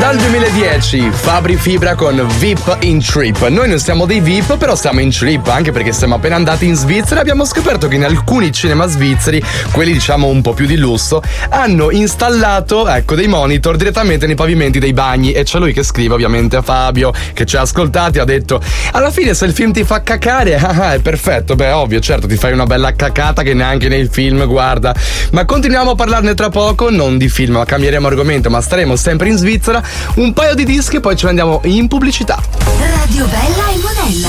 Dal 2010 Fabri Fibra con VIP in Trip. Noi non siamo dei VIP, però siamo in trip, anche perché siamo appena andati in Svizzera e abbiamo scoperto che in alcuni cinema svizzeri, quelli diciamo un po' più di lusso, hanno installato dei monitor direttamente nei pavimenti dei bagni. E c'è lui che scrive ovviamente a Fabio, che ci ha ascoltati, ha detto: alla fine se il film ti fa cacare, è perfetto. Beh, ovvio, certo, ti fai una bella cacata che neanche nei film, guarda. Ma continuiamo a parlarne tra poco, non di film, ma cambieremo argomento, ma staremo sempre in Svizzera. Un paio di dischi e poi ce ne andiamo in pubblicità. Radio Bella e Monella.